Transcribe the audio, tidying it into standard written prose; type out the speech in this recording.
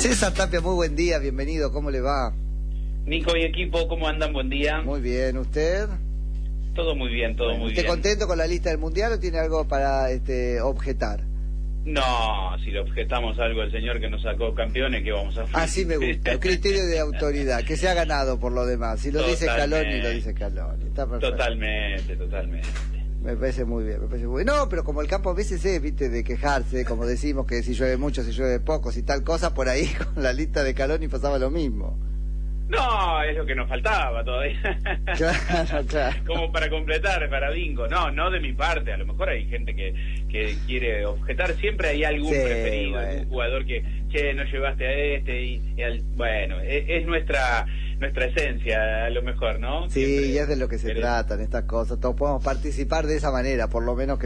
César Tapia, muy buen día, bienvenido, ¿cómo le va? Nico y equipo, ¿cómo andan? Buen día. Muy bien, ¿usted? Todo muy bien, todo muy bien. ¿Usted contento con la lista del Mundial o tiene algo para objetar? No, si le objetamos algo al señor que nos sacó campeones, ¿qué vamos a hacer? Así me gusta, un criterio de autoridad, que se ha ganado por lo demás. Si lo dice Scaloni, lo dice Scaloni. Está perfecto. Totalmente. Me parece muy bien, No, pero como el campo a veces es, viste, de quejarse, como decimos que si llueve mucho, si llueve poco, si tal cosa, por ahí con la lista de Scaloni pasaba lo mismo. No, es lo que nos faltaba todavía. Claro. Como para completar, para bingo. No de mi parte. A lo mejor hay gente que quiere objetar. Siempre hay algún preferido, algún jugador que, no llevaste a este. Bueno, es nuestra esencia, a lo mejor, ¿no? Sí, Siempre, y es de lo que se tratan estas cosas. Todos podemos participar de esa manera, por lo menos que